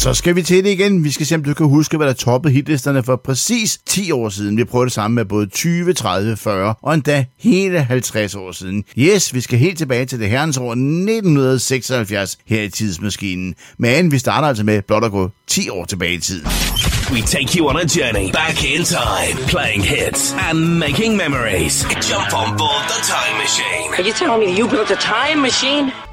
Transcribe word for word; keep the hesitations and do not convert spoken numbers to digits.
Så skal vi til det igen. Vi skal se, om du kan huske, hvad der toppede hitlisterne for præcis ti år siden. Vi prøver det samme med både tyve, tredive, fyrre og endda hele halvtreds år siden. Yes, vi skal helt tilbage til det herrens år nitten seksoghalvfjerds her i Tidsmaskinen. Men vi starter altså med blot at gå ti år tilbage i tiden. We take you on a journey back in time, playing hits and making memories. Jump on board the time machine. Are you telling me you built a time machine?